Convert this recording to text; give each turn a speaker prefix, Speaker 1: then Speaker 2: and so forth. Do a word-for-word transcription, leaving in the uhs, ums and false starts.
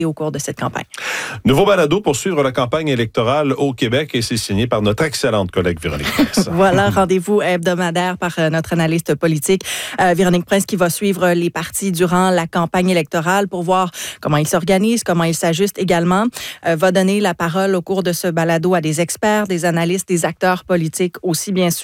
Speaker 1: au cours de cette campagne.
Speaker 2: Nouveau balado pour suivre la campagne électorale au Québec et c'est signé par notre excellente collègue Véronique Prince.
Speaker 1: Voilà, rendez-vous hebdomadaire par euh, notre analyste politique euh, Véronique Prince qui va suivre les partis durant la campagne électorale pour voir comment ils s'organisent, comment ils s'ajustent également. Euh, va donner la parole au cours de ce balado à des experts, des analystes, des acteurs politiques aussi bien sûr.